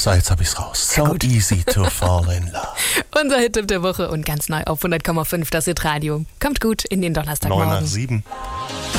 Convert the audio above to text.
So, jetzt hab ich's raus. Sehr So gut. easy to fall in love. Unser Hit-Tipp der Woche und ganz neu auf 100,5 das Hit Radio. Kommt gut in den 9 nach Donnerstagmorgen. 7.